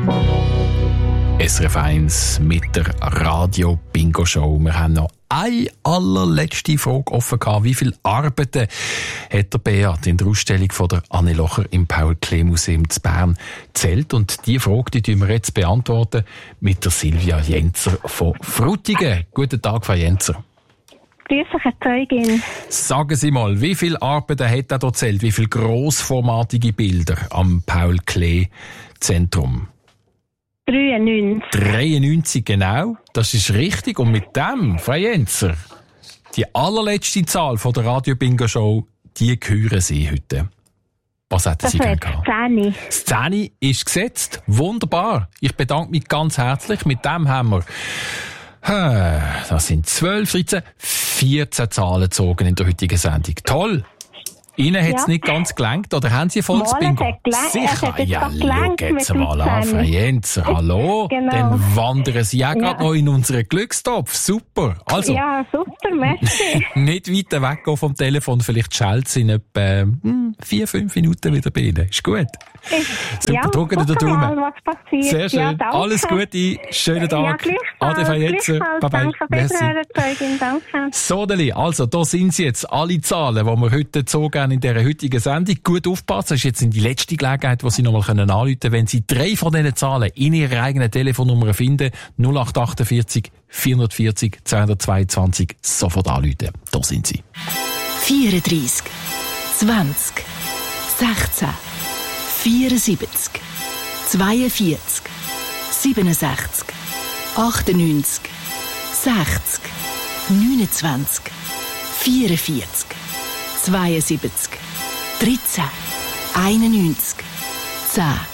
SRF 1 mit der Radio-Bingo-Show. Wir haben noch eine allerletzte Frage offen gehabt. Wie viele Arbeiten hat der Beat in der Ausstellung von der Anne Locher im Paul-Klee-Museum zu Bern gezählt? Und diese Frage die wir jetzt beantworten mit der Silvia Jenzer von Frutigen. Guten Tag, Frau Jenzer. Grüß euch, Herr Zeugin. Sagen Sie mal, wie viele Arbeiten hat er dort gezählt? Wie viele grossformatige Bilder am Paul-Klee-Zentrum? 93. 93, genau. Das ist richtig. Und mit dem, Frau Jenzer, die allerletzte Zahl von der Radio-Bingo-Show, die hören Sie heute. Was hätten Sie gerne gehabt? 10. Das 10 ist gesetzt. Wunderbar. Ich bedanke mich ganz herzlich. Mit dem haben wir, das sind 12, 13, 14 Zahlen gezogen in der heutigen Sendung. Toll. Ihnen hat es nicht ganz gelangt, oder haben Sie ein volles Bingo? Sicher. Ja, schau jetzt mal an, Frau Jenzer. Hallo? Genau. Dann wandern Sie auch gerade noch in unseren Glückstopf. Super. Also, ja, super, merci. nicht weiter weggehen vom Telefon. Vielleicht schaltet es in etwa 4-5 Minuten wieder bei Ihnen. Ist gut? Super, ja, drücken Sie den Daumen. Was passiert. Sehr schön. Ja, danke. Alles Gute. Schönen Tag. Ja, Ade, Frau Jenzer. Bye-bye. Merci. Danke. So, also, da sind sie jetzt. Alle Zahlen, die wir heute gezogen haben in dieser heutigen Sendung. Gut aufpassen. Das ist jetzt die letzte Gelegenheit, wo Sie nochmal anrufen können. Wenn Sie 3 von diesen Zahlen in Ihrer eigenen Telefonnummer finden, 0848 440 222, sofort anrufen. Da sind sie. 34, 20, 16, 74, 42, 67, 98, 60, 29, 44, 72, 13, 91, 10.